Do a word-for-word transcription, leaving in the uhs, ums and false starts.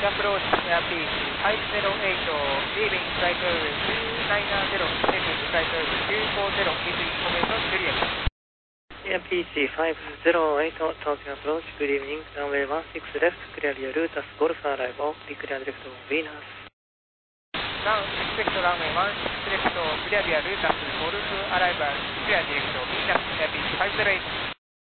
approach Airpeace five zero eight, leaving flight level two nine zero, taking flight level two four zero, with information clear. Airpeace five zero eight, Tokyo approach, good evening, runway one six left, clear your route as Golf arrival, declare direct on Venus. Now expect runway one six left, clear your route as Golf arrival, clear direct on Venus, Airpeace five zero eight.